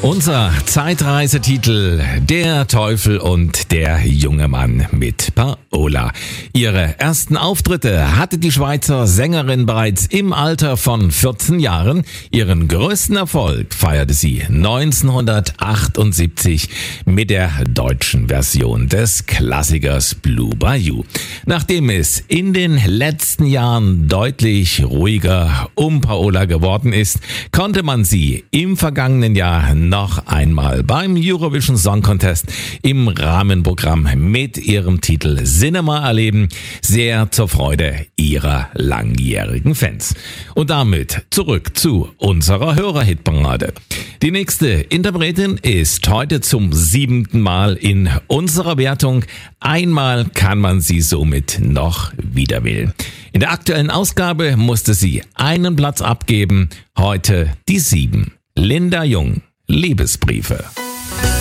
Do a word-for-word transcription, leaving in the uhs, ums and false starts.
Unser Zeitreisetitel: Der Teufel und der junge Mann mit Paola. Ihre ersten Auftritte hatte die Schweizer Sängerin bereits im Alter von vierzehn Jahren. Ihren größten Erfolg feierte sie neunzehnhundertachtundsiebzig mit der deutschen Version des Klassikers Blue Bayou. Nachdem es in den letzten Jahren deutlich ruhiger um Paola geworden ist, konnte man sie im vergangenen Jahr noch einmal beim Eurovision Song Contest im Rahmenprogramm mit ihrem Titel Cinema erleben, sehr zur Freude ihrer langjährigen Fans. Und damit zurück zu unserer Hörerhitparade. Die nächste Interpretin ist heute zum siebten Mal in unserer Wertung. Einmal kann man sie somit noch wieder wählen. In der aktuellen Ausgabe musste sie einen Platz abgeben, heute die sieben. Linda Jung, Liebesbriefe.